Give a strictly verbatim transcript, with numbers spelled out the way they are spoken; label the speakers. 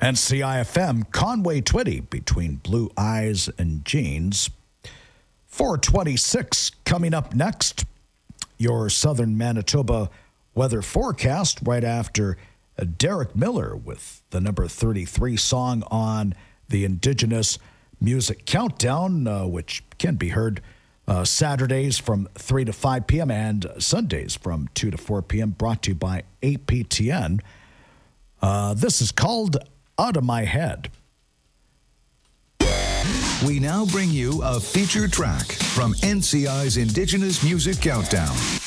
Speaker 1: N C I F M, Conway Twitty between Blue Eyes and Jeans. four twenty-six coming up next. Your southern Manitoba weather forecast right after uh, Derek Miller with the number thirty-three song on the Indigenous Music Countdown, uh, which can be heard uh, Saturdays from three to five p.m. and Sundays from two to four p.m. brought to you by A P T N. Uh, this is called Out of My Head.
Speaker 2: We now bring you a feature track from N C I's Indigenous Music Countdown.